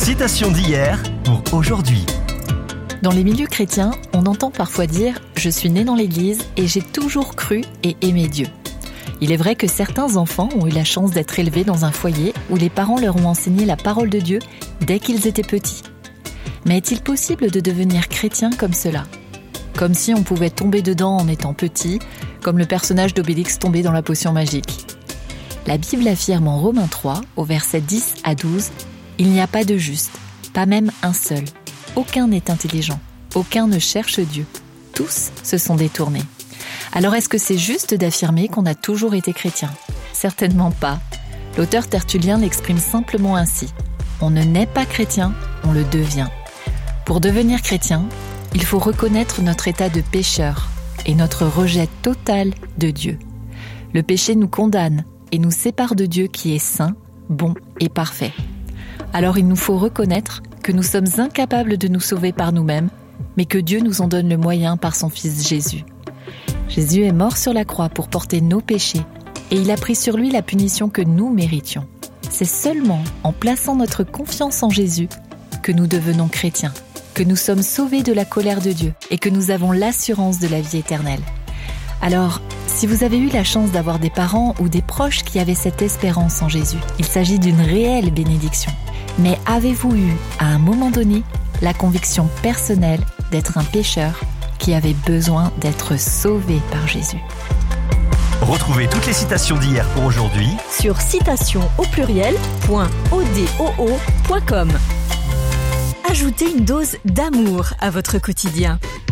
Citation d'hier pour aujourd'hui. Dans les milieux chrétiens, on entend parfois dire « Je suis né dans l'église et j'ai toujours cru et aimé Dieu ». Il est vrai que certains enfants ont eu la chance d'être élevés dans un foyer où les parents leur ont enseigné la parole de Dieu dès qu'ils étaient petits. Mais est-il possible de devenir chrétien comme cela ? Comme si on pouvait tomber dedans en étant petit, comme le personnage d'Obélix tombé dans la potion magique. La Bible affirme en Romains 3, au verset 10 à 12, « Il n'y a pas de juste, pas même un seul. Aucun n'est intelligent, aucun ne cherche Dieu. Tous se sont détournés. » Alors est-ce que c'est juste d'affirmer qu'on a toujours été chrétien ? Certainement pas. L'auteur Tertullien l'exprime simplement ainsi. On ne naît pas chrétien, on le devient. Pour devenir chrétien, il faut reconnaître notre état de pécheur et notre rejet total de Dieu. Le péché nous condamne et nous sépare de Dieu qui est saint, bon et parfait. Alors il nous faut reconnaître que nous sommes incapables de nous sauver par nous-mêmes, mais que Dieu nous en donne le moyen par son Fils Jésus. Jésus est mort sur la croix pour porter nos péchés et il a pris sur lui la punition que nous méritions. C'est seulement en plaçant notre confiance en Jésus que nous devenons chrétiens, que nous sommes sauvés de la colère de Dieu et que nous avons l'assurance de la vie éternelle. Alors, si vous avez eu la chance d'avoir des parents ou des proches qui avaient cette espérance en Jésus, il s'agit d'une réelle bénédiction. Mais avez-vous eu, à un moment donné, la conviction personnelle d'être un pécheur qui avait besoin d'être sauvé par Jésus ? Retrouvez toutes les citations d'hier pour aujourd'hui sur citations.odoo.com. Ajoutez une dose d'amour à votre quotidien.